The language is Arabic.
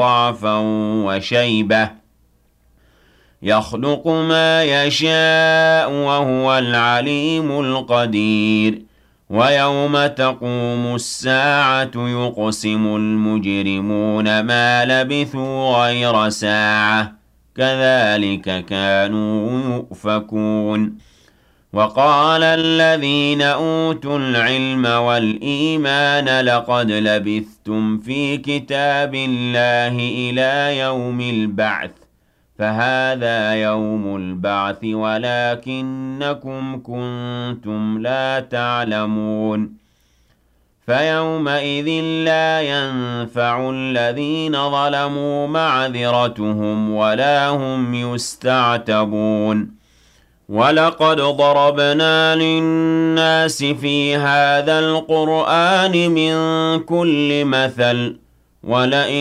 ضعفا وشيبة يخلق ما يشاء وهو العليم القدير ويوم تقوم الساعة يقسم المجرمون ما لبثوا غير ساعة كذلك كانوا يؤفكون وقال الذين أوتوا العلم والإيمان لقد لبثتم في كتاب الله إلى يوم البعث فهذا يوم البعث ولكنكم كنتم لا تعلمون فيومئذ لا ينفع الذين ظلموا معذرتهم ولا هم يستعتبون ولقد ضربنا للناس في هذا القرآن من كل مثل ولئن